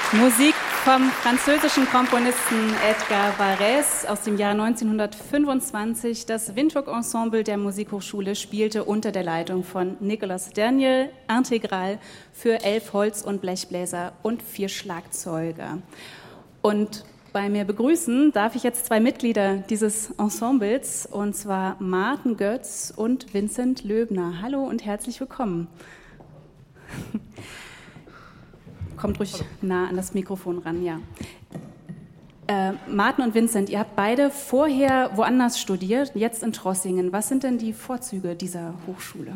Musik vom französischen Komponisten Edgar Varèse aus dem Jahr 1925. Das Windhoek-Ensemble der Musikhochschule spielte unter der Leitung von Nicolas Daniel integral für 11 Holz- und Blechbläser und 4 Schlagzeuger. Und bei mir begrüßen darf ich jetzt 2 Mitglieder dieses Ensembles, und zwar Maarten Götz und Vincent Löbner. Hallo und herzlich willkommen. Kommt ruhig nah an das Mikrofon ran, ja. Maarten und Vincent, ihr habt beide vorher woanders studiert, jetzt in Trossingen. Was sind denn die Vorzüge dieser Hochschule?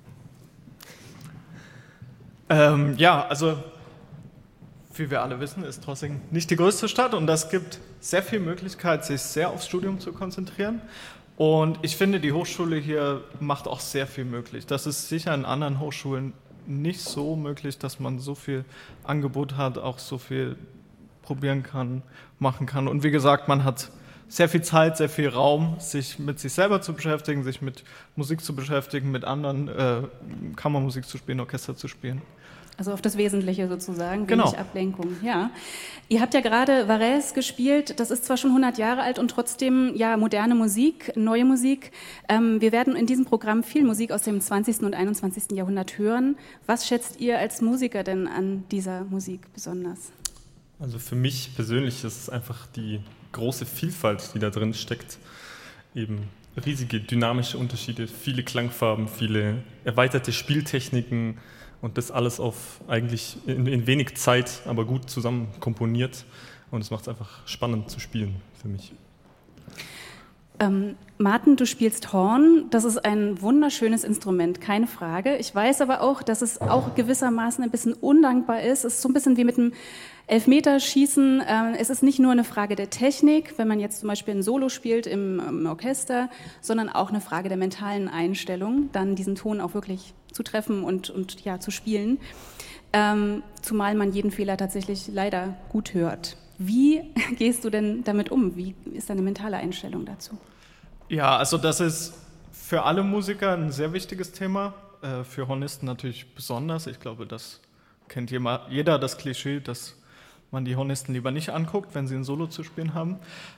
Also wie wir alle wissen, ist Trossingen nicht die größte Stadt und das gibt sehr viel Möglichkeit, sich sehr aufs Studium zu konzentrieren. Und ich finde, die Hochschule hier macht auch sehr viel möglich. Das ist sicher in anderen Hochschulen nicht so möglich, dass man so viel Angebot hat, auch so viel probieren kann, machen kann. Und wie gesagt, man hat sehr viel Zeit, sehr viel Raum, sich mit sich selber zu beschäftigen, sich mit Musik zu beschäftigen, mit anderen Kammermusik zu spielen, Orchester zu spielen. Also auf das Wesentliche sozusagen, wenig genau. Ablenkung. Ja. Ihr habt ja gerade Varèse gespielt, das ist zwar schon 100 Jahre alt und trotzdem ja moderne Musik, neue Musik. Wir werden in diesem Programm viel Musik aus dem 20. und 21. Jahrhundert hören. Was schätzt ihr als Musiker denn an dieser Musik besonders? Also für mich persönlich ist es einfach die große Vielfalt, die da drin steckt. Eben riesige dynamische Unterschiede, viele Klangfarben, viele erweiterte Spieltechniken. Und das alles auf eigentlich in wenig Zeit, aber gut zusammen komponiert. Und es macht es einfach spannend zu spielen für mich. Maarten, du spielst Horn. Das ist ein wunderschönes Instrument, keine Frage. Ich weiß aber auch, dass es auch gewissermaßen ein bisschen undankbar ist. Es ist so ein bisschen wie mit dem Elfmeterschießen. Es ist nicht nur eine Frage der Technik, wenn man jetzt zum Beispiel ein Solo spielt im Orchester, sondern auch eine Frage der mentalen Einstellung, dann diesen Ton auch wirklich zu treffen und ja, zu spielen. Zumal man jeden Fehler tatsächlich leider gut hört. Wie gehst du denn damit um? Wie ist deine mentale Einstellung dazu? Ja, also das ist für alle Musiker ein sehr wichtiges Thema, für Hornisten natürlich besonders. Ich glaube, das kennt jeder, das Klischee, dass man die Hornisten lieber nicht anguckt, wenn sie ein Solo zu spielen haben.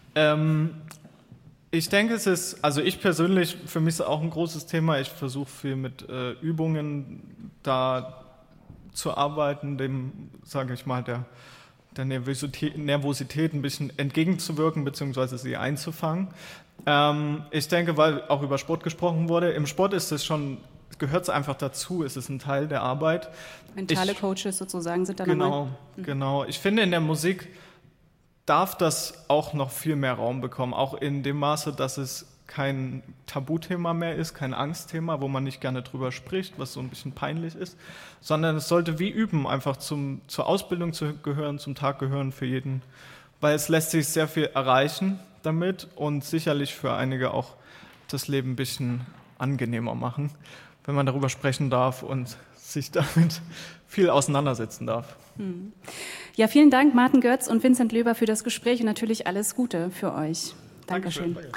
Ich denke, ich persönlich, für mich ist es auch ein großes Thema. Ich versuche viel mit Übungen da zu arbeiten, dem, sage ich mal, der Nervosität ein bisschen entgegenzuwirken, beziehungsweise sie einzufangen. Ich denke, weil auch über Sport gesprochen wurde, im Sport gehört es einfach dazu, es ist ein Teil der Arbeit. Mentale Coaches sozusagen sind da nochmal. Genau. Ich finde, in der Musik darf das auch noch viel mehr Raum bekommen, auch in dem Maße, dass es kein Tabuthema mehr ist, kein Angstthema, wo man nicht gerne drüber spricht, was so ein bisschen peinlich ist, sondern es sollte wie Üben einfach zur Ausbildung gehören, zum Tag gehören für jeden, weil es lässt sich sehr viel erreichen damit und sicherlich für einige auch das Leben ein bisschen angenehmer machen, wenn man darüber sprechen darf und sich damit viel auseinandersetzen darf. Ja, vielen Dank, Maarten Götz und Vincent Löbner, für das Gespräch und natürlich alles Gute für euch. Dankeschön. Danke.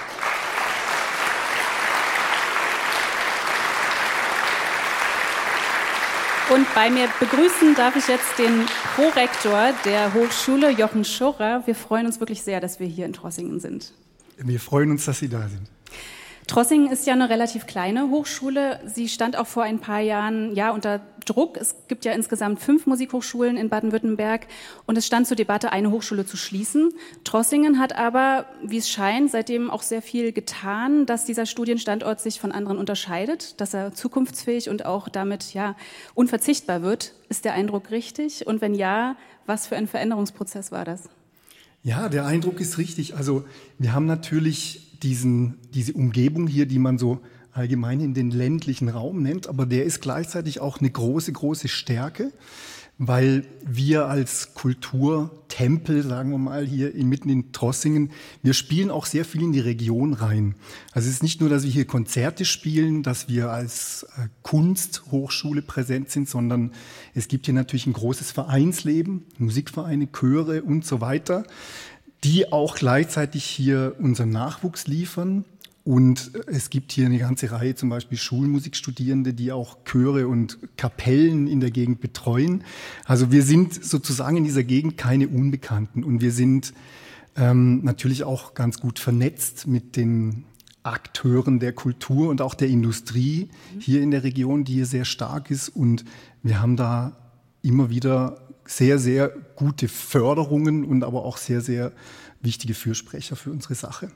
Und bei mir begrüßen darf ich jetzt den Prorektor der Hochschule, Jochen Schorrer. Wir freuen uns wirklich sehr, dass wir hier in Trossingen sind. Wir freuen uns, dass Sie da sind. Trossingen ist ja eine relativ kleine Hochschule. Sie stand auch vor ein paar Jahren unter Druck. Es gibt ja insgesamt 5 Musikhochschulen in Baden-Württemberg und es stand zur Debatte, eine Hochschule zu schließen. Trossingen hat aber, wie es scheint, seitdem auch sehr viel getan, dass dieser Studienstandort sich von anderen unterscheidet, dass er zukunftsfähig und auch damit unverzichtbar wird. Ist der Eindruck richtig? Und wenn ja, was für ein Veränderungsprozess war das? Ja, der Eindruck ist richtig. Also wir haben natürlich diese Umgebung hier, die man so allgemein in den ländlichen Raum nennt, aber der ist gleichzeitig auch eine große, große Stärke, weil wir als Kulturtempel, sagen wir mal, hier mitten in Trossingen, wir spielen auch sehr viel in die Region rein. Also es ist nicht nur, dass wir hier Konzerte spielen, dass wir als Kunsthochschule präsent sind, sondern es gibt hier natürlich ein großes Vereinsleben, Musikvereine, Chöre und so weiter, die auch gleichzeitig hier unseren Nachwuchs liefern Und es gibt hier eine ganze Reihe, zum Beispiel Schulmusikstudierende, die auch Chöre und Kapellen in der Gegend betreuen. Also wir sind sozusagen in dieser Gegend keine Unbekannten und wir sind natürlich auch ganz gut vernetzt mit den Akteuren der Kultur und auch der Industrie hier in der Region, die hier sehr stark ist. Und wir haben da immer wieder sehr, sehr gute Förderungen und aber auch sehr, sehr wichtige Fürsprecher für unsere Sache.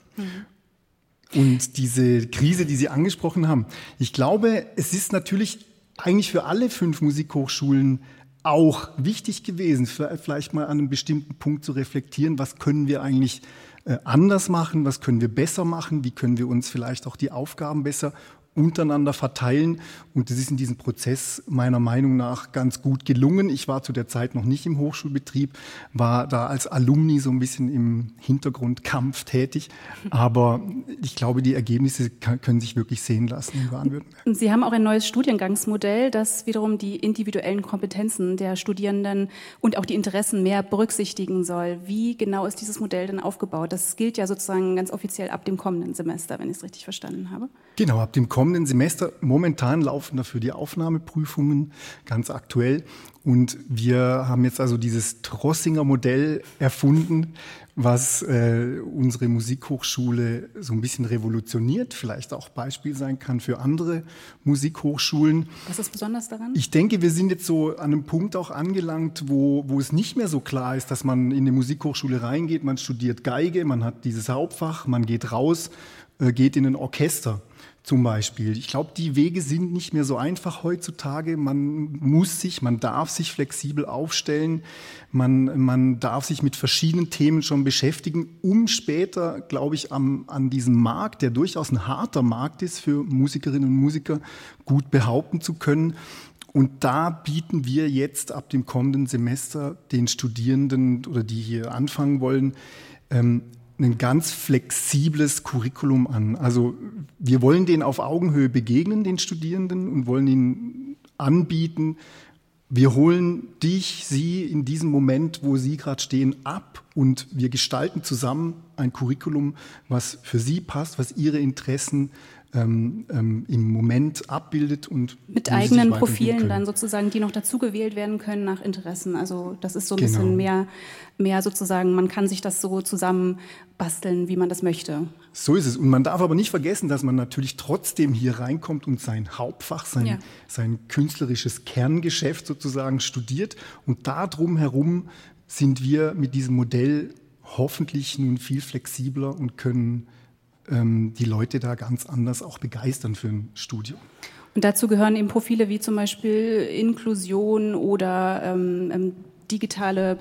Und diese Krise, die Sie angesprochen haben, ich glaube, es ist natürlich eigentlich für alle 5 Musikhochschulen auch wichtig gewesen, vielleicht mal an einem bestimmten Punkt zu reflektieren, was können wir eigentlich anders machen, was können wir besser machen, wie können wir uns vielleicht auch die Aufgaben besser untereinander verteilen. Und das ist in diesem Prozess meiner Meinung nach ganz gut gelungen. Ich war zu der Zeit noch nicht im Hochschulbetrieb, war da als Alumni so ein bisschen im Hintergrundkampf tätig. Aber ich glaube, die Ergebnisse können sich wirklich sehen lassen in Baden-Württemberg. Und Sie haben auch ein neues Studiengangsmodell, das wiederum die individuellen Kompetenzen der Studierenden und auch die Interessen mehr berücksichtigen soll. Wie genau ist dieses Modell denn aufgebaut? Das gilt ja sozusagen ganz offiziell ab dem kommenden Semester, wenn ich es richtig verstanden habe. Genau, ab dem kommenden Semester. Momentan laufen dafür die Aufnahmeprüfungen, ganz aktuell. Und wir haben jetzt also dieses Trossinger Modell erfunden, was unsere Musikhochschule so ein bisschen revolutioniert, vielleicht auch Beispiel sein kann für andere Musikhochschulen. Was ist besonders daran? Ich denke, wir sind jetzt so an einem Punkt auch angelangt, wo es nicht mehr so klar ist, dass man in eine Musikhochschule reingeht, man studiert Geige, man hat dieses Hauptfach, man geht raus, geht in ein Orchester. Zum Beispiel. Ich glaube, die Wege sind nicht mehr so einfach heutzutage. Man darf sich flexibel aufstellen. Man darf sich mit verschiedenen Themen schon beschäftigen, um später, glaube ich, an diesem Markt, der durchaus ein harter Markt ist für Musikerinnen und Musiker, gut behaupten zu können. Und da bieten wir jetzt ab dem kommenden Semester den Studierenden oder die hier anfangen wollen, ein ganz flexibles Curriculum an. Also wir wollen denen auf Augenhöhe begegnen, den Studierenden, und wollen ihnen anbieten, wir holen Sie in diesem Moment, wo Sie gerade stehen, ab und wir gestalten zusammen ein Curriculum, was für Sie passt, was Ihre Interessen im Moment abbildet und mit eigenen Profilen dann sozusagen, die noch dazu gewählt werden können nach Interessen. Also das ist so ein bisschen mehr sozusagen, man kann sich das so zusammen basteln, wie man das möchte. So ist es. Und man darf aber nicht vergessen, dass man natürlich trotzdem hier reinkommt und sein Hauptfach, sein künstlerisches Kerngeschäft sozusagen studiert. Und da drum herum sind wir mit diesem Modell hoffentlich nun viel flexibler und können die Leute da ganz anders auch begeistern für ein Studium. Und dazu gehören eben Profile wie zum Beispiel Inklusion oder digitale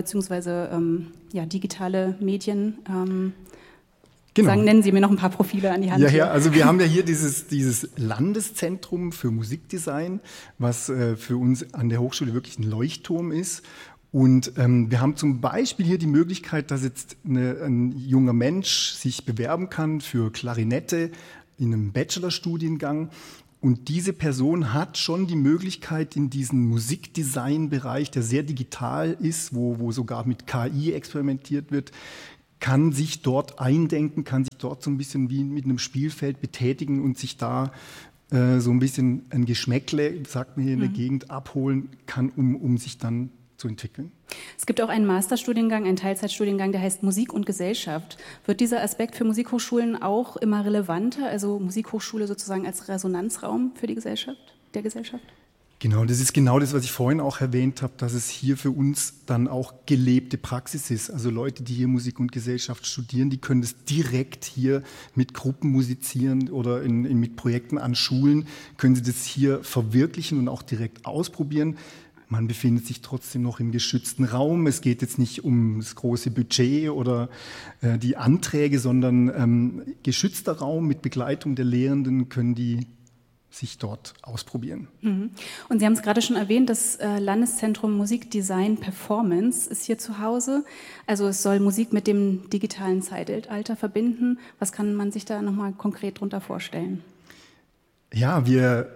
Medien. Genau. Nennen Sie mir noch ein paar Profile an die Hand. Ja, also wir haben ja hier dieses Landeszentrum für Musikdesign, was für uns an der Hochschule wirklich ein Leuchtturm ist. Und wir haben zum Beispiel hier die Möglichkeit, dass jetzt ein junger Mensch sich bewerben kann für Klarinette in einem Bachelorstudiengang. Und diese Person hat schon die Möglichkeit, in diesen Musikdesign-Bereich, der sehr digital ist, wo sogar mit KI experimentiert wird, kann sich dort eindenken, kann sich dort so ein bisschen wie mit einem Spielfeld betätigen und sich da so ein bisschen ein Geschmäckle, sagt man hier in der Gegend, abholen kann, um sich dann zu entwickeln. Es gibt auch einen Masterstudiengang, einen Teilzeitstudiengang, der heißt Musik und Gesellschaft. Wird dieser Aspekt für Musikhochschulen auch immer relevanter, also Musikhochschule sozusagen als Resonanzraum für die Gesellschaft, der Gesellschaft? Genau, das ist genau das, was ich vorhin auch erwähnt habe, dass es hier für uns dann auch gelebte Praxis ist. Also Leute, die hier Musik und Gesellschaft studieren, die können das direkt hier mit Gruppen musizieren oder mit Projekten an Schulen, können sie das hier verwirklichen und auch direkt ausprobieren. Man befindet sich trotzdem noch im geschützten Raum. Es geht jetzt nicht um das große Budget oder die Anträge, sondern geschützter Raum mit Begleitung der Lehrenden können die sich dort ausprobieren. Und Sie haben es gerade schon erwähnt, das Landeszentrum Musik, Design, Performance ist hier zu Hause. Also es soll Musik mit dem digitalen Zeitalter verbinden. Was kann man sich da nochmal konkret drunter vorstellen? Ja, wir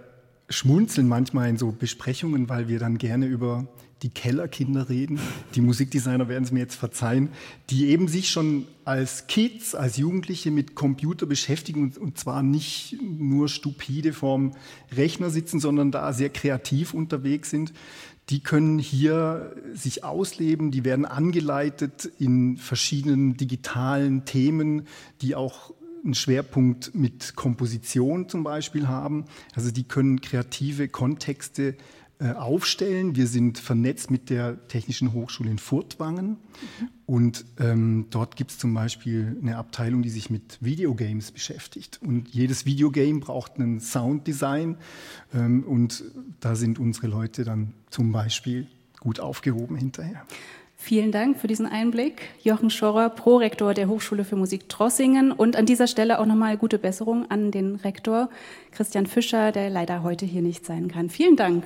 schmunzeln manchmal in so Besprechungen, weil wir dann gerne über die Kellerkinder reden. Die Musikdesigner werden es mir jetzt verzeihen, die eben sich schon als Kids, als Jugendliche mit Computer beschäftigen und zwar nicht nur stupide vorm Rechner sitzen, sondern da sehr kreativ unterwegs sind. Die können hier sich ausleben, die werden angeleitet in verschiedenen digitalen Themen, die auch einen Schwerpunkt mit Komposition zum Beispiel haben. Also die können kreative Kontexte aufstellen. Wir sind vernetzt mit der Technischen Hochschule in Furtwangen und dort gibt es zum Beispiel eine Abteilung, die sich mit Videogames beschäftigt. Und jedes Videogame braucht einen Sounddesign und da sind unsere Leute dann zum Beispiel gut aufgehoben hinterher. Vielen Dank für diesen Einblick. Jochen Schorrer, Prorektor der Hochschule für Musik Trossingen. Und an dieser Stelle auch nochmal gute Besserung an den Rektor Christian Fischer, der leider heute hier nicht sein kann. Vielen Dank.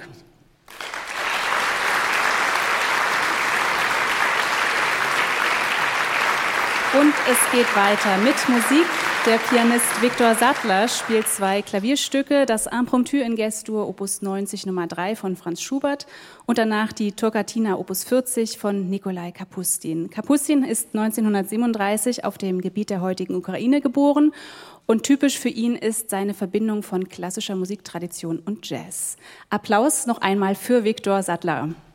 Und es geht weiter mit Musik. Der Pianist Viktor Sattler spielt 2 Klavierstücke, das Impromptu in G-Dur Opus 90 Nummer 3 von Franz Schubert und danach die Toccata Opus 40 von Nikolai Kapustin. Kapustin ist 1937 auf dem Gebiet der heutigen Ukraine geboren und typisch für ihn ist seine Verbindung von klassischer Musiktradition und Jazz. Applaus noch einmal für Viktor Sattler.